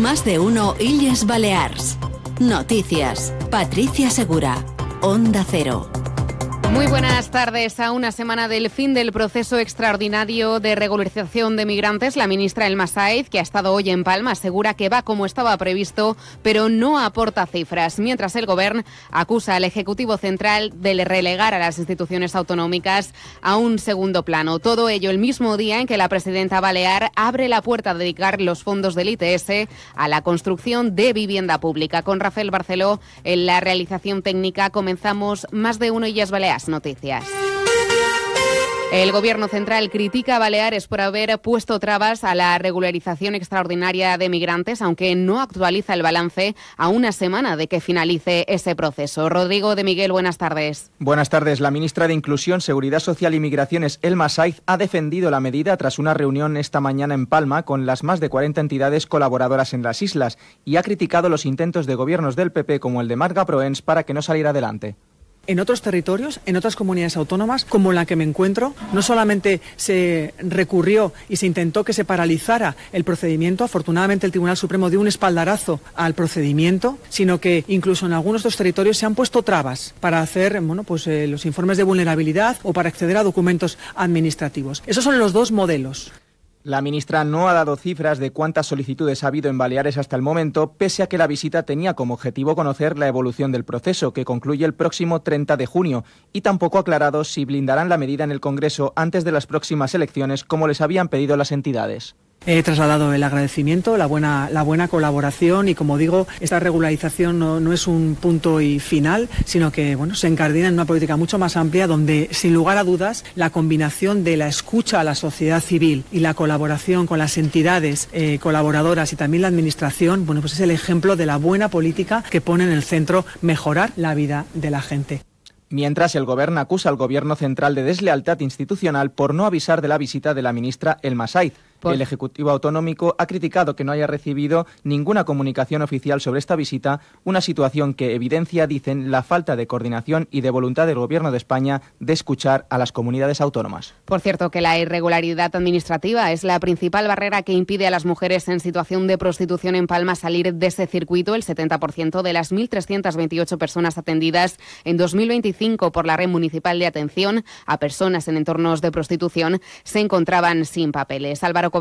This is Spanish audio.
Más de uno Illes Balears. Noticias. Patricia Segura. Onda Cero. Muy buenas tardes. A una semana del fin del proceso extraordinario de regularización de migrantes, la ministra Elma Sáez, que ha estado hoy en Palma, asegura que va como estaba previsto, pero no aporta cifras, mientras el Gobierno acusa al Ejecutivo Central de relegar a las instituciones autonómicas a un segundo plano. Todo ello el mismo día en que la presidenta balear abre la puerta a dedicar los fondos del ITS a la construcción de vivienda pública. Con Rafael Barceló en la realización técnica comenzamos Más de uno Illes Balears Noticias. El Gobierno Central critica a Baleares por haber puesto trabas a la regularización extraordinaria de migrantes, aunque no actualiza el balance a una semana de que finalice ese proceso. Rodrigo de Miguel, buenas tardes. Buenas tardes. La ministra de Inclusión, Seguridad Social y Migraciones, Elma Sáez, ha defendido la medida tras una reunión esta mañana en Palma con las más de 40 entidades colaboradoras en las islas y ha criticado los intentos de gobiernos del PP como el de Marga Proens para que no saliera adelante. En otros territorios, en otras comunidades autónomas, como la que me encuentro, no solamente se recurrió y se intentó que se paralizara el procedimiento, afortunadamente el Tribunal Supremo dio un espaldarazo al procedimiento, sino que incluso en algunos de estos territorios se han puesto trabas para hacer los informes de vulnerabilidad o para acceder a documentos administrativos. Esos son los dos modelos. La ministra no ha dado cifras de cuántas solicitudes ha habido en Baleares hasta el momento, pese a que la visita tenía como objetivo conocer la evolución del proceso, que concluye el próximo 30 de junio, y tampoco ha aclarado si blindarán la medida en el Congreso antes de las próximas elecciones, como les habían pedido las entidades. He trasladado el agradecimiento, la buena colaboración y, como digo, esta regularización no es un punto y final, sino que se encardina en una política mucho más amplia donde, sin lugar a dudas, la combinación de la escucha a la sociedad civil y la colaboración con las entidades colaboradoras y también la administración, es el ejemplo de la buena política que pone en el centro mejorar la vida de la gente. Mientras, el Gobierno acusa al Gobierno Central de deslealtad institucional por no avisar de la visita de la ministra Elma Sáez. El Ejecutivo Autonómico ha criticado que no haya recibido ninguna comunicación oficial sobre esta visita, una situación que evidencia, dicen, la falta de coordinación y de voluntad del Gobierno de España de escuchar a las comunidades autónomas. Por cierto, que la irregularidad administrativa es la principal barrera que impide a las mujeres en situación de prostitución en Palma salir de ese circuito. El 70% de las 1.328 personas atendidas en 2025 por la Red Municipal de Atención a Personas en Entornos de Prostitución se encontraban sin papeles. Álvaro